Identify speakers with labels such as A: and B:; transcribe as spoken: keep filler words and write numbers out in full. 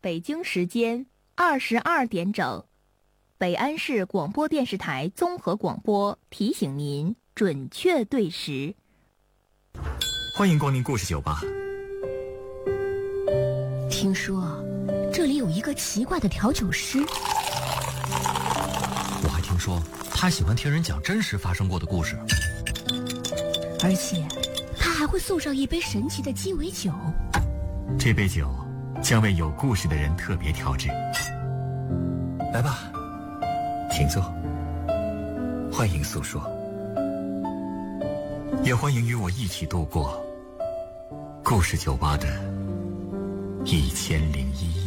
A: 北京时间二十二点整，北安市广播电视台综合广播提醒您准确对时。
B: 欢迎光临故事酒吧。
C: 听说这里有一个奇怪的调酒师，
D: 我还听说他喜欢听人讲真实发生过的故事，
C: 而且他还会送上一杯神奇的鸡尾酒。
B: 这杯酒将为有故事的人特别调制。来吧，请坐，欢迎诉说，也欢迎与我一起度过故事酒吧的一千零一夜。